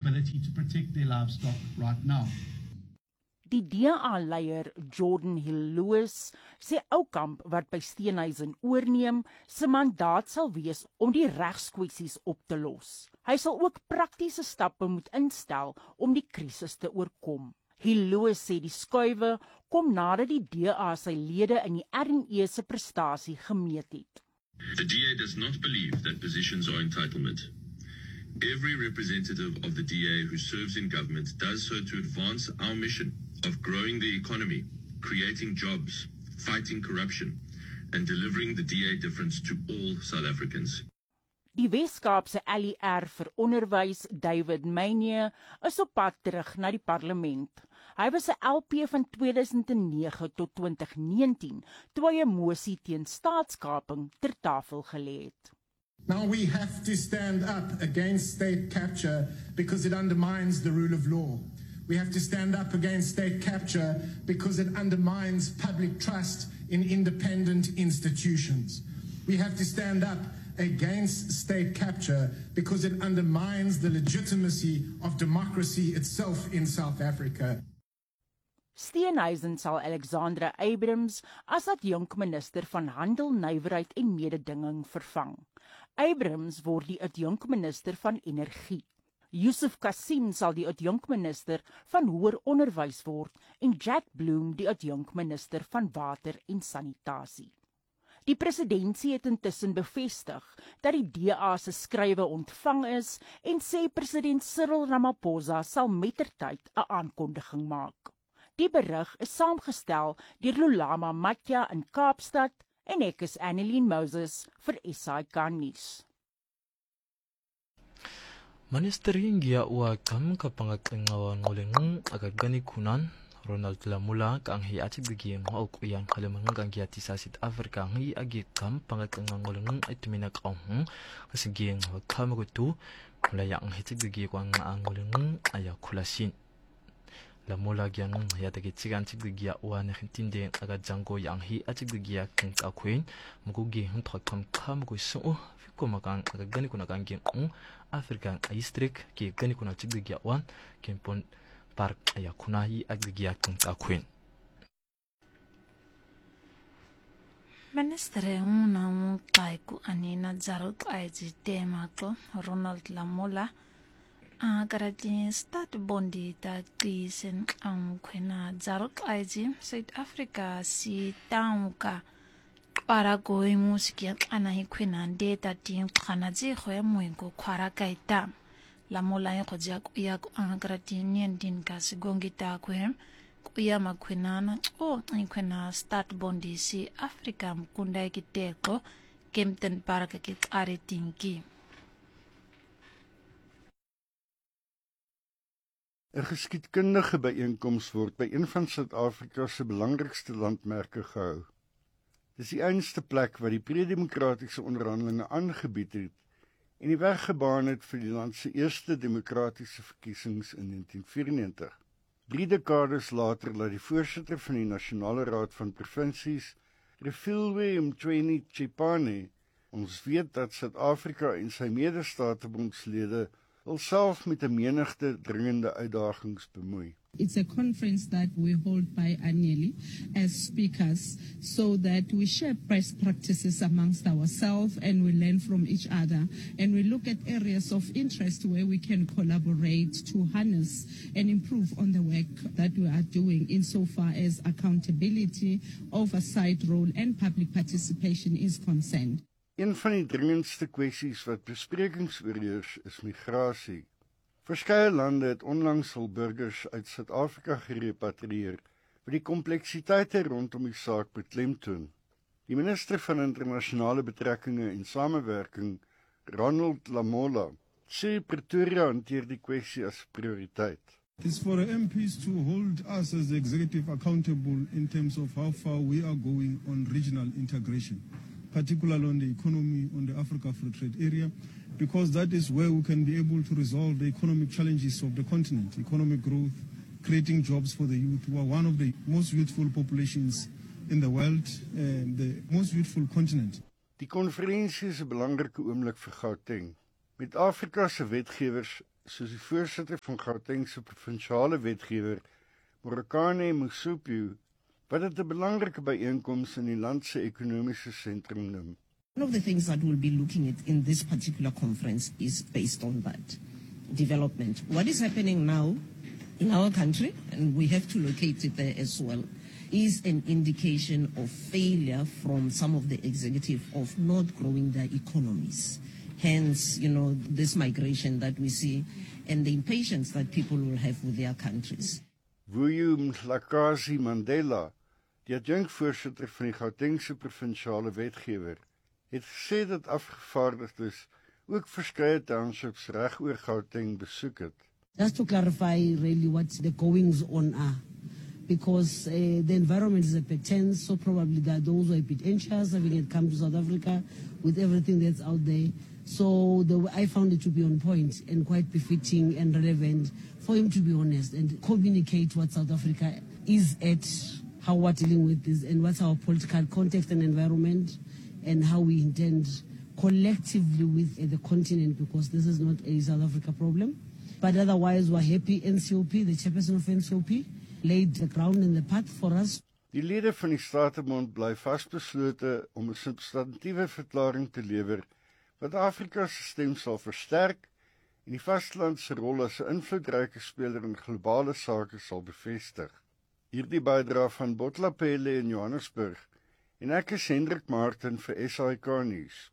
ability to protect their livestock right now. Die DA-leier Jordan Hill-Lewis sê Oukamp wat by Steenhuisen oorneem, se mandaat sal wees om die regskwessies op te los. Hy sal ook praktiese stappe moet instel om die krisis te oorkom. Hill-Lewis sê die skuwe kom nadat die DA sy lede in die RNE se prestasie gemeet het. The DA does not believe that positions are entitlement. Every representative of the DA who serves in government does so to advance our mission of growing the economy, creating jobs, fighting corruption, and delivering the DA difference to all South Africans. Die Weskaapse LER vir onderwys, David Meyne, is op pad terug na die parlement. Hy was 'n LP van 2009 tot 2019, toe hy 'n mosie teen staatskaping ter tafel gelê het. Now we have to stand up against state capture because it undermines the rule of law. We have to stand up against state capture because it undermines public trust in independent institutions. We have to stand up against state capture because it undermines the legitimacy of democracy itself in South Africa. Steenhuisen sal Alexandra Abrams as adjunkminister van Handel, Nywerheid en Mededinging vervang. Abrams word die adjunkminister van Energie. Yusuf Kassim sal die adjunkminister van Hoër Onderwys word en Jack Bloom die adjunkminister van Water en Sanitasie. Die presidentsie het intussen bevestig dat die DA se skrywe ontvang is en sê president Cyril Ramaphosa sal mettertyd 'n aankondiging maak. Die berig is saamgestel deur Lulama Matja in Kaapstad en ek is Annelien Moses vir SAK nuus. Ministeringia ua kam kapangaqinqa ngoleng akagani kunan Ronald Lamula kang hi atibigi ngo kuyan kalemangang kang giati sa South Africa ngi agi kam pangaqinqa ngoleng itmina qahung kasigi ngo kamagutu kulaya ang hitibigi kwang angoleng ayakulasin Lamula gyanung yatagi tsigan tigigi ua ne khintinde aga jango yang hi atibigi king akwen mugugi hunthak kam kamagu so fikomakan agani kunakan gi African District ki gani kuna tigigi wan kempon park ayakunahi agigi akwen Ministre una kaiku anina jarut aiji temako Ronald Lamola garati stat bondi ta krisen kwena jarut aiji South Africa si taunka para goi musiki anahi kwena data tin kana ji khoya muingo kwara kaita Lamola yako jak uyak garati nien din gas gongita kwem kuya makwinana kwena start bondi si Afrika mkunda kiteko Kempton Park ki aritinki 'n geskiedkundige byeenkoms word by een van Suid-Afrika se belangrikste landmerke gehou. Dis die enigste plek waar die pre-demokratiese onderhandelinge aangebied het en die weg gebaan het vir die land se eerste demokratiese verkiesings in 1994. 3 dekades later laat die voorsitter van die Nasionale Raad van Provinsies, Refilwe Mtweni Chipane, ons weet dat Suid-Afrika en sy medestaatebondslede self met 'n menigte dringende uitdagings bemoei. It's a conference that we hold biannually as speakers so that we share best practices amongst ourselves and we learn from each other and we look at areas of interest where we can collaborate to harness and improve on the work that we are doing insofar as accountability, oversight role and public participation is concerned. Een van die dringendste kwessies wat besprekings oorheers is migrasie. Verskeie lande het onlangs hul burgers uit Suid-Afrika gerepatrieer, wat die kompleksiteite rondom die saak beklemtoon. Die minister van internasionale betrekkinge en samewerking, Ronald Lamola, sê Pretoria hanteer die kwessie as prioriteit. It's for MPs to hold us as the executive accountable in terms of how far we are going on regional integration, particularly on the economy, on the Africa Free Trade Area, because that is where we can be able to resolve the economic challenges of the continent, economic growth, creating jobs for the youth, who are one of the most youthful populations in the world, the most youthful continent. Die konferensie is 'n belangrike oomblik vir Gauteng. Met Afrika se wetgewers soos die voorsitter van Gauteng se provinsiale wetgewer, Morekane Mosopio, wat dit 'n belangrike byeenkoms in die land se ekonomiese sentrum noem. One of the things that we'll be looking at in this particular conference is based on that development. What is happening now in our country, and we have to locate it there as well, is an indication of failure from some of the executive of not growing their economies. Hence, this migration that we see and the impatience that people will have with their countries. William Hlakazi Mandela, die adjunkvoorsitter van die Gautengse provinsiale wetgewer, het gesê dat afgevaardigdes ook verskeie townships reg oor Gauteng besoek het. Just to clarify really what the goings on are, because the environment is a bit tense, so probably there are those who are a bit anxious having it come to South Africa with everything that's out there. So I found it to be on point and quite befitting and relevant for him to be honest and communicate what South Africa is at, how we're dealing with this, and what's our political context and environment, and how we intend collectively with the continent, because this is not a South Africa problem. But otherwise, we're happy NCOP, the chairperson of NCOP, laid the ground and the path for us. Die lede van die Statebond bly vasbeslote om 'n substantiëre verklaring te lewer wat Afrika se stem sal versterk en die vasteland se rol as 'n invloedryke speler in globale sake sal bevestig. Hierdie bydra van Botlapele in Johannesburg en ek is Hendrik Martin vir SAK nuus.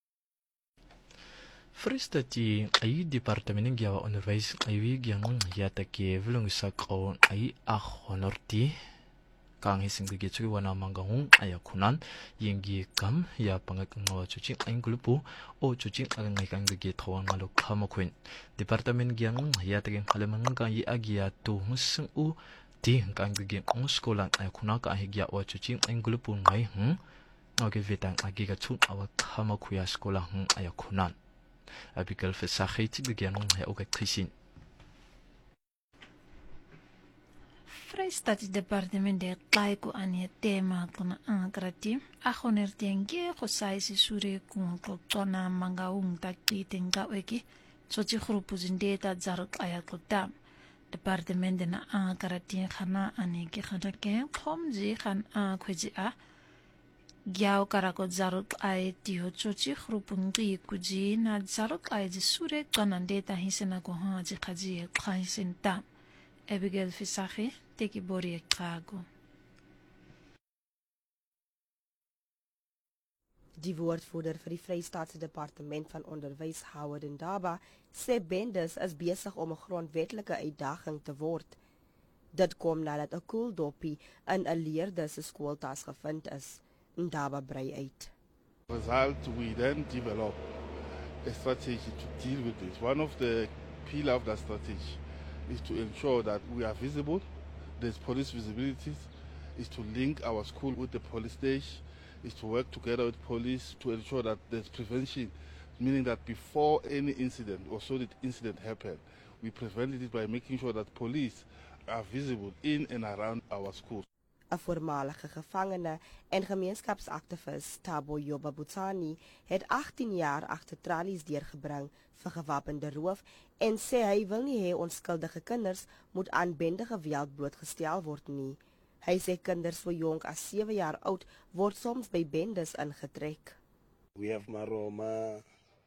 Fristati ay departamento gyawa onderwys ay gyang yata ke vlungsak on ay honorti kang hising gitsu wana mangahung ayakunan yengi kam ya pangakngawa chuching ang grupo o chuching ang ngaikan githawang ngalok khamakhuin departamento gyang yata gen khalamang ka yi agya to husung u ti kang gen ong skolan ayakuna ka higya wa chuching ang grupo ngai okay vetang agiga chu awa khamakhuya skola ayakunan Abigail Versagheid begin ook gezien. Vrystaat departement de klaiku anie tema kuna angrati agoner tenge gosaisi sure kun klotona mangaung takitenga weki sochi grupu zindeta zaruk ayaklota departement na angrati khana anie ke khana ke khomji khan khweji a Gyao karako zaruk ay tiho chochi khrupungi kuji na zaruk ay jisure kanandeta hisena ko haji khaji khaisenta Abigail Versagheid teki bori kago. Die woordvoerder vir die Vrystaatse Departement van Onderwys, Howard Ndaba, sê bendes is besig om 'n grondwetlike uitdaging te word. Dit kom nadat 'n koeldoppie in 'n leerder se skooltas gevind is. Ndaba brei uit. Result, we then develop a strategy to deal with this. One of the pillars of that strategy is to ensure that we are visible, there's police visibilities, is to link our school with the police station, is to work together with police to ensure that there's prevention, meaning that before any incident or solid incident happen, we prevented it by making sure that police are visible in and around our schools. 'n Voormalige gevangene en gemeenskapsaktivis, Thabo Yoba Butsani, het 18 jaar agter tralies deurgebring vir gewapende roof en sê hy wil nie hê onskuldige kinders moet aan bende geweld blootgestel word nie. Hy sê kinders so jonk as 7 jaar oud word soms by bendes ingetrek. We have Maroma,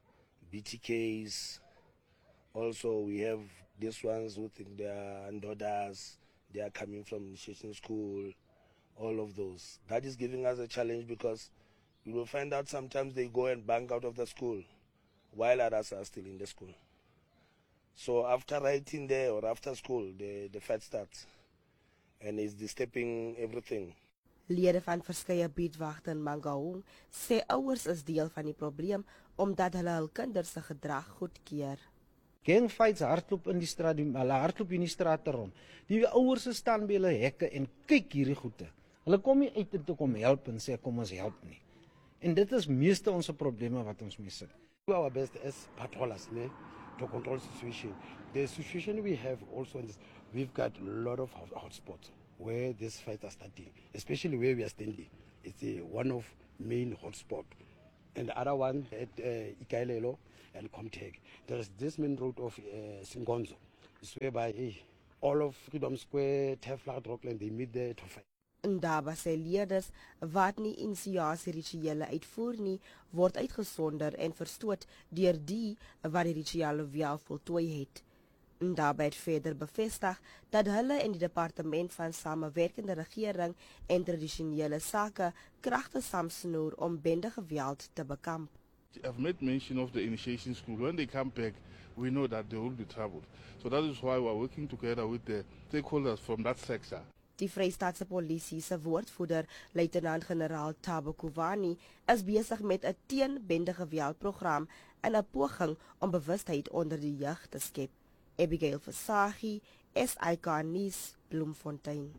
BTKs, also we have these ones who think they are Ndodas, they are coming from initiation school, all of those. That is giving us a challenge because you will find out sometimes they go and bank out of the school while others are still in the school. So after writing there or after school, the fight starts and it's disturbing everything. Lede van verskeie biedwagte in Mangaung sê ouers is deel van die probleem omdat hulle hul kinders se gedrag goedkeur. Gangfights hardloop in die straat, hulle hardloop in die straat rond. Die ouers staan by hulle hekke en kyk hierdie goede. Hulle kom nie uit om te kom help en sê kom ons help nie. En dit is meeste ons probleme wat ons mee sit. We do our best as patrollers to control the situation. The situation we have also is we've got a lot of hotspots where these fights are starting, especially where we are standing. It's one of main hotspot. and the other one at Ikailelo and Comtech. There is this main road of Singonzo. It's whereby all of Freedom Square, Tefla, Rockland, they meet there to fight. Ndaba sê leerders wat nie inisiasie rituele uitvoer nie, word uitgesonder en verstoot deur die wat die rituele wel voltooi het. Ndaba het verder bevestig dat hulle in die departement van samewerkende regering en tradisionele sake kragte saamsnoer om bende geweld te bekamp. I've made mention of the initiation school. When they come back, we know that they will be troubled. So that is why we are working together with the stakeholders from that sector. Die Vrystaatse Polisie se woordvoerder, Luitenant-generaal Thabo Kuvani, is besig met 'n teen-bende geweldprogram en 'n poging om bewustheid onder die jeug te skep. Abigail Versaghi, SIK Nuus, Bloemfontein.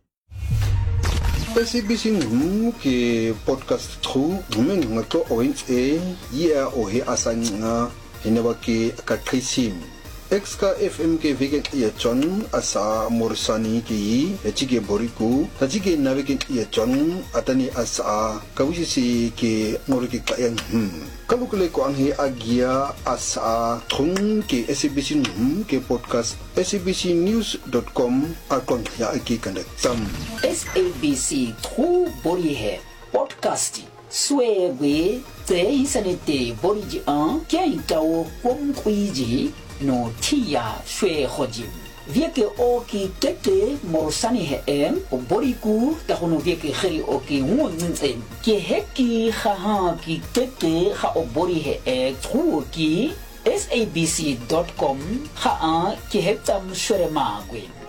SABC ke podcast tru men ngato oins ohe asanga heneba ke akakrisim Exka FM ke vegen ia John asa Morisani ki echike boriku tajike navegen ia John atani asa kawisi ke ngoriki kayan kalukule ko anghe agia asa thung ke SABC ke podcast sabcnews.com akon ya aki kandak sam SABC tru bori he podcast swebe te isanete bori ji an kya itao kom kuiji no tia shwe hojim vieke oki tete Morisani he boriku tahono vieke kheri oki ngunzen ke heki kha ki tete kha obori he truki sabc.com kha ki heptam shwere magwe